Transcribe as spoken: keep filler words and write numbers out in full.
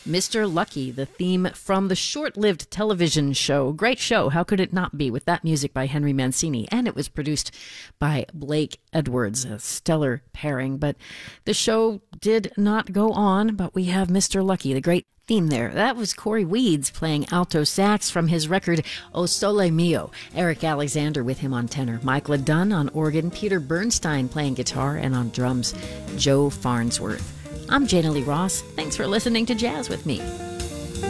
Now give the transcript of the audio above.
Mister Lucky, the theme from the short-lived television show. Great show. How could it not be, with that music by Henry Mancini? And it was produced by Blake Edwards, a stellar pairing. But the show did not go on, but we have Mister Lucky, the great theme there. That was Corey Weeds playing alto sax from his record O Sole Mio. Eric Alexander with him on tenor. Michael Dunn on organ. Peter Bernstein playing guitar, and on drums, Joe Farnsworth. I'm Jana Lee Ross. Thanks for listening to Jazz with me.